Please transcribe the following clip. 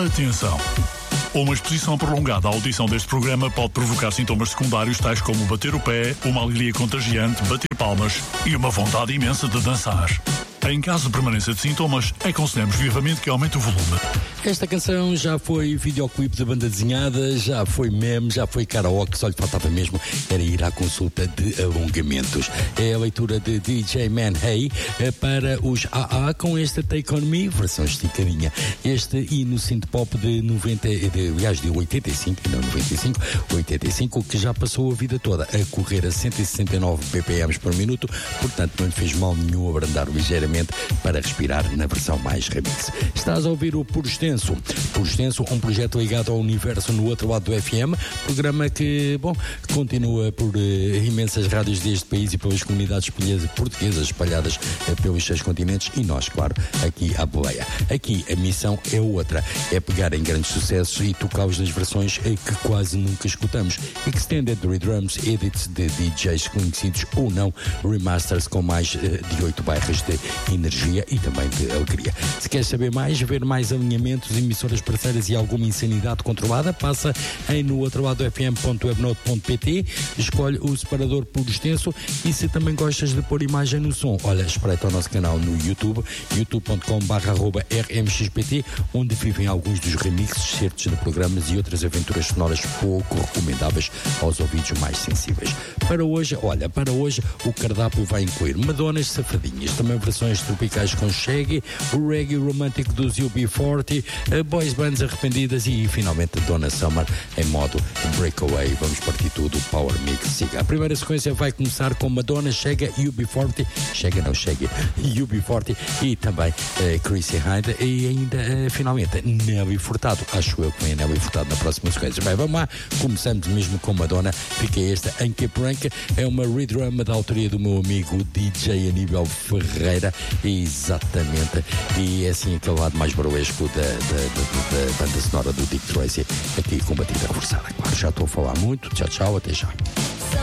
Atenção! Uma exposição prolongada à audição deste programa pode provocar sintomas secundários tais como bater o pé, uma alegria contagiante, bater palmas e uma vontade imensa de dançar. Em caso de permanência de sintomas, aconselhamos vivamente que aumente o volume. Esta canção já foi videoclipe de banda desenhada, já foi meme, já foi karaoke, só lhe faltava mesmo era ir à consulta de alongamentos. É a leitura de DJ Man Hey para os AA com este Take On Me, versão esticadinha. Este hino synth-pop de 85, que já passou a vida toda a correr a 169 BPM por minuto, portanto não lhe fez mal nenhum abrandar ligeiramente para respirar na versão mais remix. Estás a ouvir o Por Extenso, um projeto ligado ao universo no outro lado do FM, programa que, continua por imensas rádios deste país e pelas comunidades portuguesas espalhadas pelos 6 continentes e nós, claro, aqui à boleia. Aqui a missão é outra, é pegar em grandes sucessos e tocá-los nas versões que quase nunca escutamos. Extended Redrums, edits de DJs conhecidos ou não, remasters com mais de 8 barras de energia e também de alegria. Se queres saber mais, ver mais alinhamentos, emissoras parceiras e alguma insanidade controlada, passa em nootrladofm.webnote.pt, escolhe o separador Por Extenso e se também gostas de pôr imagem no som, olha, espreita o nosso canal no YouTube, youtube.com/rmxpt, onde vivem alguns dos remixes, certos de programas e outras aventuras sonoras pouco recomendáveis aos ouvidos mais sensíveis. Para hoje o cardápio vai incluir Madonas safadinhas, também versões tropicais com Shaggy, o reggae romântico dos UB40, boys bands arrependidas e finalmente Donna Summer em modo breakaway. Vamos partir tudo, Power Mix. Siga. A primeira sequência vai começar com Madonna, Shaggy, UB40, UB40 e também Chrissy Hynde e ainda finalmente Nelly Furtado. Acho eu que vem a Nelly Furtado na próxima sequência. Bem, vamos lá, começamos mesmo com Madonna. Fica esta em Keep Rank, é uma redrum da autoria do meu amigo DJ Aníbal Ferreira, exatamente, e é assim aquele lado mais baroesco da banda sonora do Dick Tracy, aqui com batida reforçada. Claro, já estou a falar muito. Tchau, até já.